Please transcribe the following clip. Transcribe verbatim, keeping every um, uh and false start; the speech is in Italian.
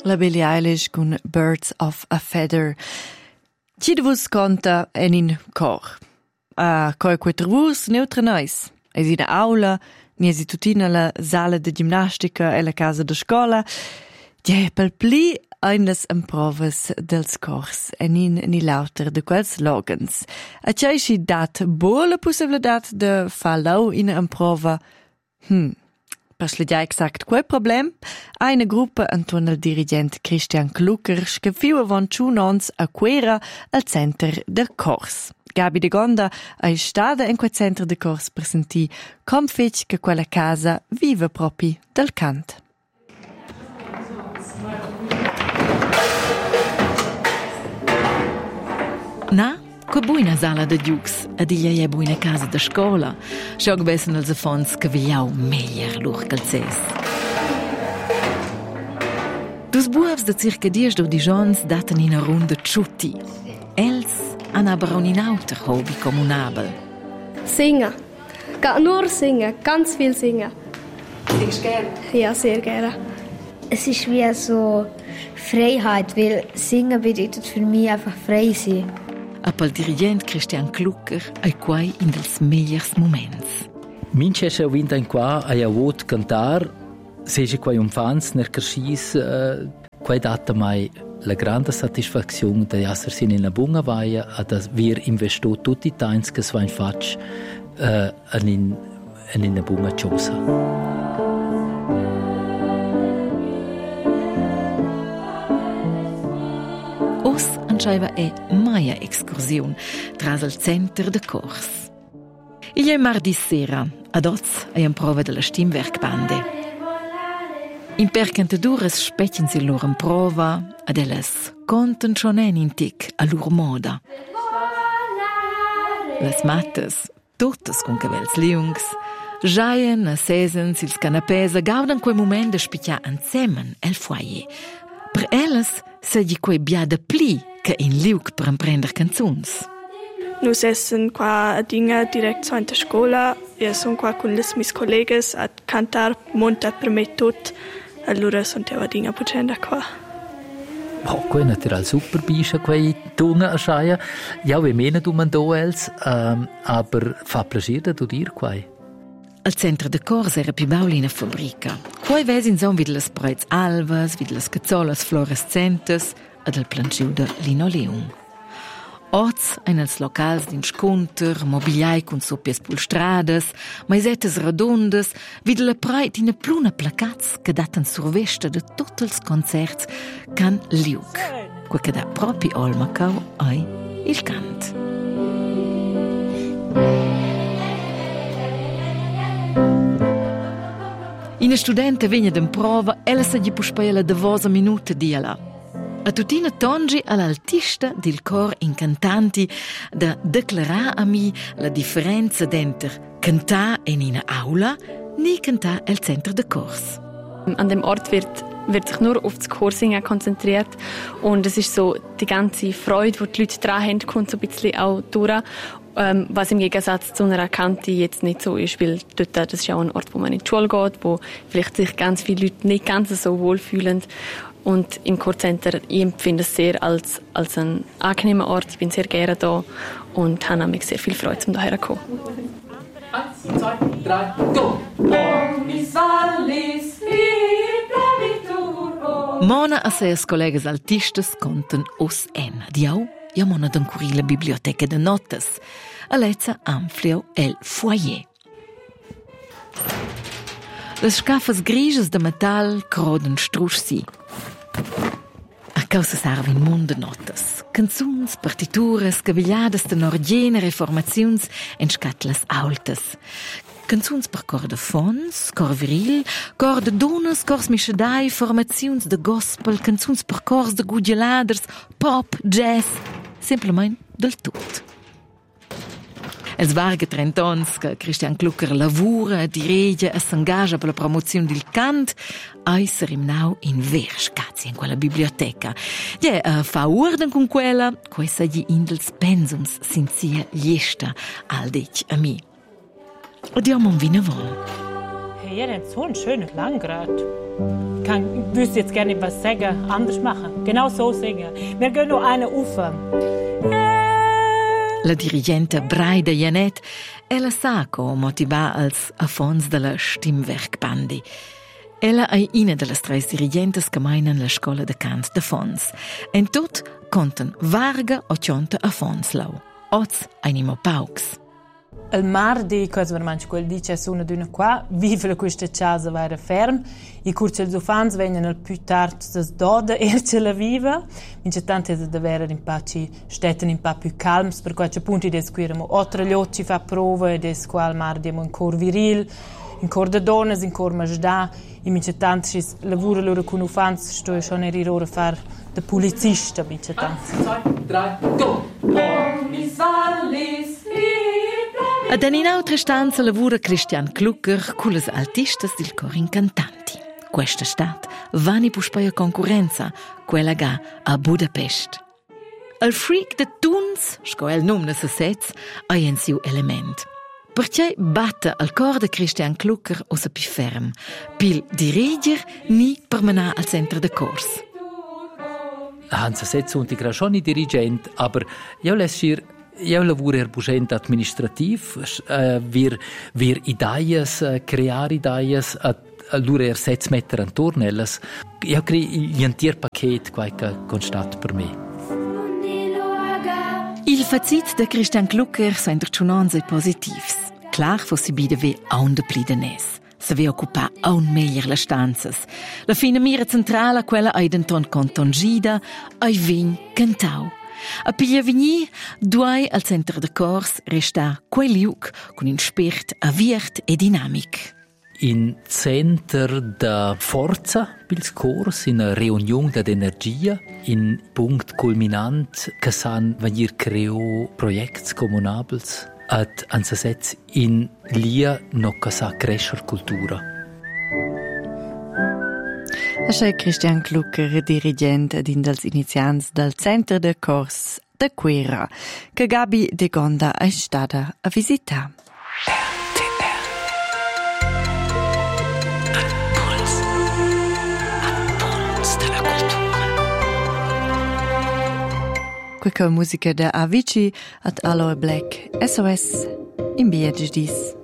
La Billie Eilish con Birds of a Feather. Ci devus conta en in cor. A coi quattrvus neutra nois. Es in aula, ni esi tutina la sala de gimnastica e la casa de scola. Ja, pel pli ein las improvas dels cors en in ni lauter de quels slogans. A c'è si dat bo la possibilitat de fa lau in improva. Hm. Per schlegia exakt quel problem, eine Gruppe anton el dirigent Christian Klucker scafiu avon ciunons a quera al center de cors. Gabi de Gonda è stata in quel centro de cors per sentì com fec che quella casa vive propi del cant. Na, che buona sala de giux, ed iglia è buona casa de scola. Sciog bessen els affons che vigliau meglier lur calzes. Dus buavs de circa dies dodijons daten in a runde ciutti. Els han aber auch ein auter Hobby kommunabel. Singen. Ga nur singen, ganz viel singen. Singst du gerne? Ja, sehr gerne. Es ist wie so Freiheit, weil Singen bedeutet für mich einfach frei sein. Appel dirigent Christian Klucker è quai in dels megliers moments. Mince se vinta in qua a avut cantar, seja quai un fans ner carcis, uh, quai data mai la grande satisfazione di essere in una buona vaia ad aver investito tutti i temps che si faccio uh, in, in una buona cosa. Os anscheiva è maia excursion tras al center de cors. Il è mardi sera, ad oz è in prova della Stimmwerkbande. In percantadures specchien si loro in prova, ad elles conten schon en in tic a loro moda. Las mattes, totes con cavels liungs, jaien a sesen sils canapesa, gaudan quei moment de spicciar ansemen el foyer. Per elles segi quei bia de pli che in liug per imprender canzuns. Nus essen qua dinga direct so in der scola, e son qua con les mis colleges a cantar monta per me tut. Allora sono te dinga pucenda qua. Oh, quei natural super bischa quei tunga a schaia. Ja, we mena du man do els, um, aber fa plaisir da du dir quei. Al centro de cors era più baulina fabrica. Quei ves in son vid las preits alvas, vid las cazzolas fluorescentes ed al planciu de linoleum. Oz ein als locals din scunter, mobiliai con soppies pulstrades, maisettes redondes, vid la preit in a pluna placats che datan survesta de tutti els concerts can liug, quo che da propi olmacau ai il cant. Ina studente vegna d'improva, ella sa gli puspaiela de vosa minuta diala. A tutina tongi all'altista del cor incantanti da declarare a mi la differenza d'enter cantare in una aula ni cantare al centro de cors. An dem Ort wird, wird sich nur auf das Chorsingen konzentriert und es ist so die ganze Freude, die die Leute dran haben, kommt so ein bisschen auch durch. Ähm, was im Gegensatz zu einer Kante jetzt nicht so ist, weil dort, das ist ja auch ein Ort, wo man in die Schule geht, wo vielleicht sich ganz viele Leute nicht ganz so wohl fühlen. Und im Chorcenter, ich empfinde es sehr als, als einen angenehmen Ort. Ich bin sehr gerne da und habe nämlich sehr viel Freude, um hierher zu kommen. Eins, zwei, drei, go! Mona a seus collegas altistas conten os en. Diau, ja mona d'ancuri la biblioteca de notes. A lezza amplio el foyer. Las scafas grigias de metal croden strussi. A causa sarvin munde notas. Canzuns, partituras, cavigliadas de nordiene reformaziuns en scatlas aultas. Canzuns per cor de fons, cor viril, cor de donas, cors mischedai, formaziuns de gospel, canzuns per cors de gugeladers, pop, jazz, semplament del tut. Els varga trentons che Christian Klucker lavura, dirige e s'engagia per la promozione del cant, esser im nau in ver scazzi in quella biblioteca. Ja, uh, fa orden con quella, questa gli indels pensums sin sia liesta al dec a mi. Odiamo un vinavon. hier hat so ein schönes Langrad. Ich kann, wüsste jetzt gerne was sagen, anders machen. Genau so singen. Wir gehen noch eine auf. La dirigente Braida Janet ella sa co motivar als affons della Stimmwerkbandi. Ella è una delle tre dirigentes che meinen la scuola de cant de Fons. En tut conten varga o cionta affons lau. Oz animo pauks. Il mardi, cosa veramente quel dice sono d'una qua, vive questa casa vera ferm. I curci els ufans vengono al più tardi das doda erce la viva. Mince tante da avere in pace stetten in pa più calms, per quace punti des quiremo otra gli fa prova e des qual mardi un cor viril, in cor de donnes, in cor majda. I mince tante sis lavora loro con ufans, sto schon eri ora far de polizista mince tante. Zwei, drei, go! Ad in altre stanza lavora Christian Klucker con le artistas del cor incantanti. Questa stat vani puspaya concorrenza, quella ga a Budapest. Il freak de Tuns, sco el num ne se sez, ha in siu element. Perché batte al cor de Christian Klucker osa pi ferm, pil diriger ni per menar al centro de cors. Hans setzt und ich schon nicht Dirigent, aber ja lässt ihr io lavoro er bucent administrativ, uh, wir wir ideias uh, crear ideias allora er sets metter intorno elles. Io crei l'intero paket qualche constat per me. Il fazit de Christian Klucker sind chunanze positivs. Klar fossi bide ve aun de plidenes. Se ve occupa aun meglier le stanzas. La fine mira centrala quella aidenton contongida ai vin cantau. A piglia vigni, duai al centro de cors resta quel liuc con un spirit aviert e dinamic. In center da forza pils cors, in a reunion da energia, in punct culminant che san venir creo projects comunabels, ad ansasets in lia no che sa crescer cultura. Asce Christian Klucker, dirigent ed in dels iniziants del Centre de Cors de Quera, che Gabi de Gonda è stata a visitare. Questa musica da Avicii at Aloe Black, S O S in Biagedis.